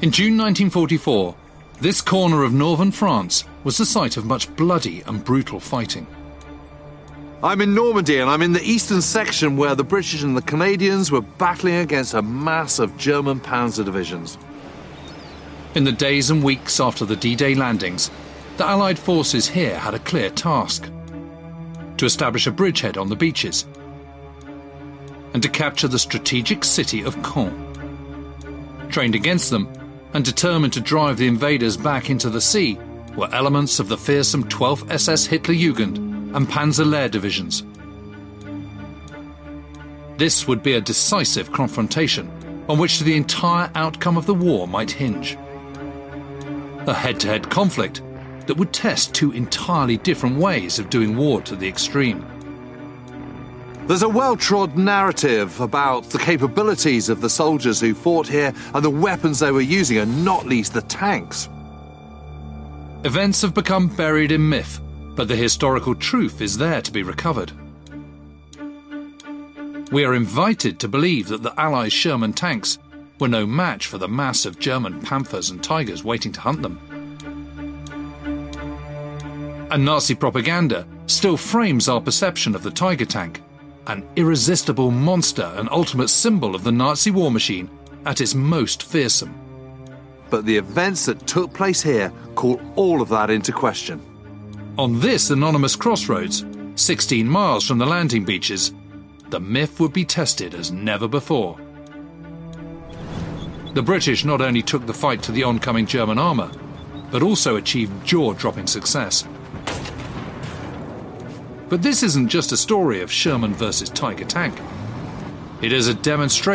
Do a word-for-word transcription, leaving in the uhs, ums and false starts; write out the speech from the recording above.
In June nineteen forty-four, this corner of northern France was the site of much bloody and brutal fighting. I'm in Normandy, and I'm in the eastern section where the British and the Canadians were battling against a mass of German panzer divisions. In the days and weeks after the D-Day landings, the Allied forces here had a clear task: to establish a bridgehead on the beaches and to capture the strategic city of Caen. Trained against them and determined to drive the invaders back into the sea were elements of the fearsome twelfth S S Hitlerjugend and Panzer Lehr divisions. This would be a decisive confrontation on which the entire outcome of the war might hinge. A head-to-head conflict that would test two entirely different ways of doing war to the extreme. There's a well-trod narrative about the capabilities of the soldiers who fought here and the weapons they were using, and not least the tanks. Events have become buried in myth, but the historical truth is there to be recovered. We are invited to believe that the Allies' Sherman tanks were no match for the mass of German Panthers and Tigers waiting to hunt them. And Nazi propaganda still frames our perception of the Tiger tank, an irresistible monster and ultimate symbol of the Nazi war machine at its most fearsome. But the events that took place here call all of that into question. On this anonymous crossroads, sixteen miles from the landing beaches, the myth would be tested as never before. The British not only took the fight to the oncoming German armour, but also achieved jaw-dropping success. But this isn't just a story of Sherman versus Tiger tank. It is a demonstration